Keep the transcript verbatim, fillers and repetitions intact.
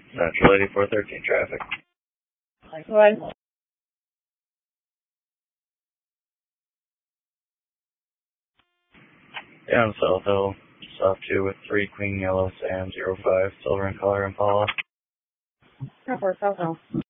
Central eighty-four thirteen traffic. Go ahead. Down South Hill, soft two with three Queen Yellow Sam zero five, silver in color Impala. South Hill.